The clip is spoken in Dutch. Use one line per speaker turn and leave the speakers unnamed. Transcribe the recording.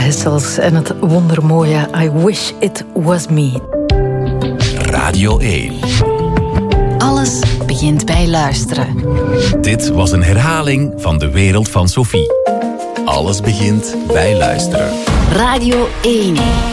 Hessels en het wondermooie I Wish It Was Me.
Radio 1.
Alles begint bij luisteren.
Dit was een herhaling van De Wereld van Sophie. Alles begint bij luisteren.
Radio 1.